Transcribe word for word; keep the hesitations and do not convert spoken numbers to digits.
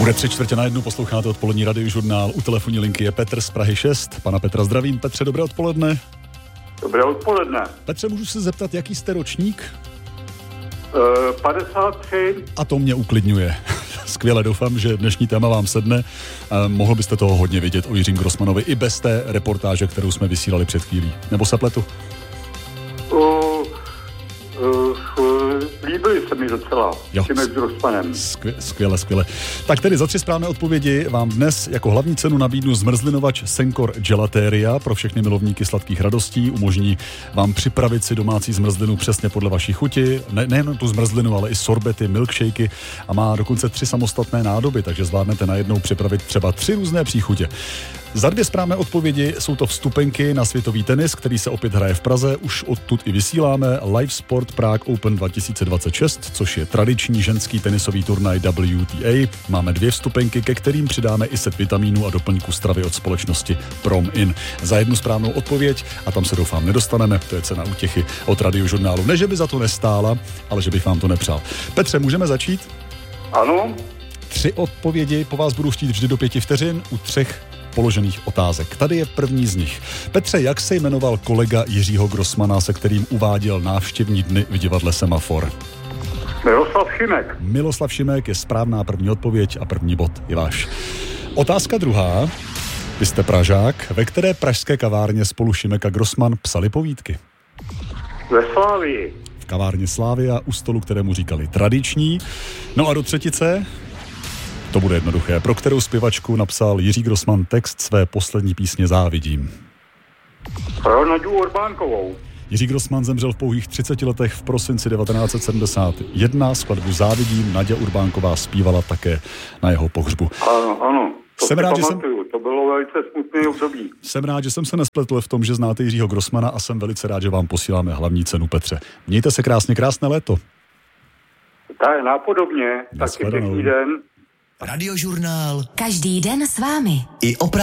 Bude tři čtvrtě na jednu, posloucháte odpolední radiožurnál. U telefonní linky je Petr z Prahy šest. Pana Petra zdravím. Petře, dobré odpoledne. Dobré odpoledne. Petře, můžu se zeptat, jaký jste ročník? Uh, padesát tři. A to mě uklidňuje. Skvěle, doufám, že dnešní téma vám sedne. Uh, mohl byste toho hodně vědět o Jiřím Grossmanovi i bez té reportáže, kterou jsme vysílali před chvílí. Nebo se pletu? Uh, uh, uh, líbili se mi docela. Jo, s Grossmanem. Skvěle, skvěle, skvěle. Tak tedy za tři správné odpovědi vám dnes jako hlavní cenu nabídnu zmrzlinovač Sencor Gelateria pro všechny milovníky sladkých radostí. Umožní vám připravit si domácí zmrzlinu přesně podle vaší chuti. Ne, nejen tu zmrzlinu, ale i sorbety, milkshakey a má dokonce tři samostatné nádoby, takže zvládnete najednou připravit třeba tři různé příchutě. Za dvě správné odpovědi jsou to vstupenky na světový tenis, který se opět hraje v Praze. Už odtud i vysíláme Live Sport Prague Open dva tisíce dvacet šest, což je tradiční ženský tenisový turnaj W T A. Máme dvě vstupenky, ke kterým přidáme i set vitamínů a doplňků stravy od společnosti Prom In. Za jednu správnou odpověď, a tam se doufám nedostaneme, to je cena útěchy od radiožurnálu. Ne, že by za to nestála, ale že bych vám to nepřál. Petře, můžeme začít? Ano. Tři odpovědi po vás budu chtít vždy do pěti vteřin u třech položených otázek. Tady je první z nich. Petře, jak se jmenoval kolega Jiřího Grossmana, se kterým uváděl návštěvní dny v divadle Semafor? Miloslav Šimek. Miloslav Šimek je správná první odpověď a první bod je váš. Otázka druhá. Vy jste Pražák. Ve které pražské kavárně spolu Šimek a Grossman psali povídky? Ve Slávii. V kavárně Slávia u stolu, kterému říkali tradiční. No a do třetice? To bude jednoduché. Pro kterou zpěvačku napsal Jiří Grossman text své poslední písně Závidím? Pro Naďu Urbánkovou. Jiří Grossman zemřel v pouhých třiceti letech v prosinci devatenáct set sedmdesát jedna. Skladbu Závidím Naďa Urbánková zpívala také na jeho pohřbu. Ano, ano. To jsem si rád, že pamatuju. jsem... To bylo velice smutný období. Jsem rád, že jsem se nespletl v tom, že znáte Jiřího Grossmana a jsem velice rád, že vám posíláme hlavní cenu, Petře. Mějte se krásně, krásné léto. Tak, nápodobně. Taky pěkný den. Radiožurnál. Každý den s vámi. I opravdu.